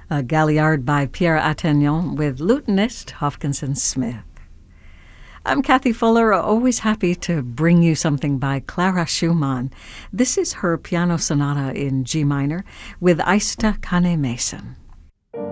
a Galliard by Pierre Attignon with lutenist Hopkinson Smith. I'm Kathy Fuller, always happy to bring you something by Clara Schumann. This is her piano sonata in G minor with Aista Kane Mason.